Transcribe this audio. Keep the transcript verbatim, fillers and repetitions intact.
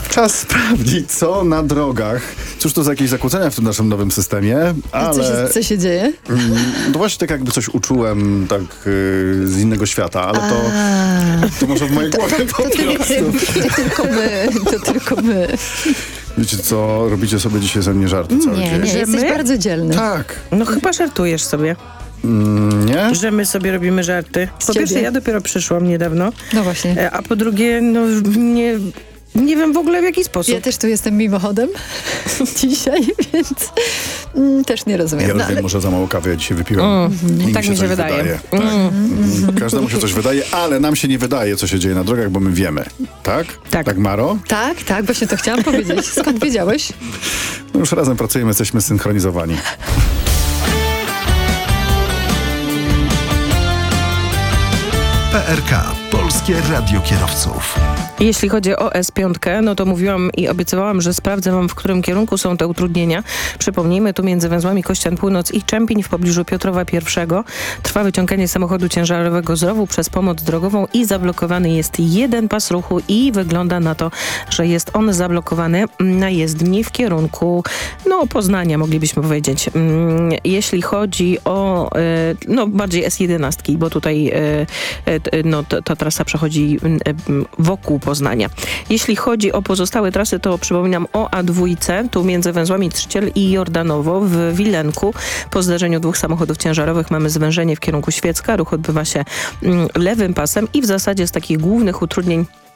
Czas sprawdzić, co na drogach. Cóż to za jakieś zakłócenia w tym naszym nowym systemie, ale... Co się, co się dzieje? Mm, to właśnie tak jakby coś uczułem tak y, z innego świata, ale to, to może w mojej głowie po prostu. To tylko my, to tylko my. Wiecie co, robicie sobie dzisiaj ze mnie żarty cały Nie, dzień. nie, jesteś my? bardzo dzielny. Tak. No chyba żartujesz sobie, Mm, nie? że my sobie robimy żarty. Po ciebie. pierwsze, ja dopiero przyszłam niedawno, No właśnie. e, a po drugie, no nie, nie wiem w ogóle w jaki sposób. Ja też tu jestem mimochodem dzisiaj, więc mm, też nie rozumiem. Ja No, rozumiem, ale może za mało kawy ja dzisiaj wypiłem. Mm, I tak mi się coś wydaje. wydaje. Tak. Mm. Każdemu się coś wydaje, ale nam się nie wydaje, co się dzieje na drogach, bo my wiemy. Tak? Tak. Tak, Maro? tak, tak, właśnie to chciałam powiedzieć. Skąd wiedziałeś? No już razem pracujemy, jesteśmy synchronizowani. P R K. Polskie Radio Kierowców. Jeśli chodzi o S pięć, no to mówiłam i obiecywałam, że sprawdzę wam, w którym kierunku są te utrudnienia. Przypomnijmy, tu między węzłami Kościan Północ i Czempiń w pobliżu Piotrowa Pierwszego trwa wyciąganie samochodu ciężarowego z rowu przez pomoc drogową i zablokowany jest jeden pas ruchu i wygląda na to, że jest on zablokowany na jezdni w kierunku no Poznania, moglibyśmy powiedzieć. Jeśli chodzi o no bardziej S jedenaście, bo tutaj no ta trasa przechodzi wokół Poznania. Jeśli chodzi o pozostałe trasy, to przypominam o A dwa, tu między węzłami Trzciel i Jordanowo w Wilenku. Po zdarzeniu dwóch samochodów ciężarowych mamy zwężenie w kierunku Świecka. Ruch odbywa się lewym pasem i w zasadzie z takich głównych utrudnień